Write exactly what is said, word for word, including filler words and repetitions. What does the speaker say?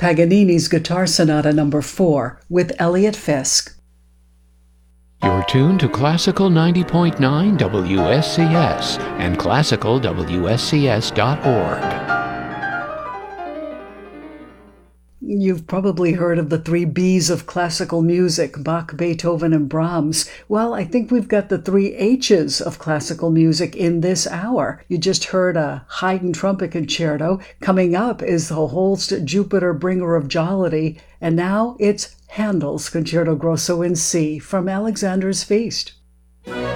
Paganini's Guitar Sonata number four with Elliot Fisk. You're tuned to Classical ninety point nine W S C S and classical W S C S dot org. You've probably heard of the three B's of classical music, Bach, Beethoven, and Brahms. Well, I think we've got the three H's of classical music in this hour. You just heard a Haydn trumpet concerto. Coming up is the Holst Jupiter, Bringer of Jollity. And now it's Handel's Concerto Grosso in C from Alexander's Feast.